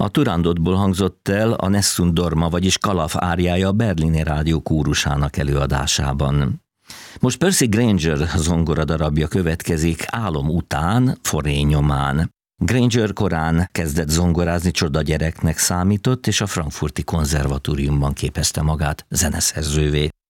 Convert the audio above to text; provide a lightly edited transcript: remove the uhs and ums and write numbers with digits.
A Turandotból hangzott el a Nessun Dorma, vagyis Kalaf áriája a Berlini Rádió kórusának előadásában. Most Percy Grainger zongoradarabja következik Álom után, forré nyomán. Grainger korán kezdett zongorázni, csoda gyereknek számított, és a Frankfurti Konzervatóriumban képezte magát zeneszerzővé.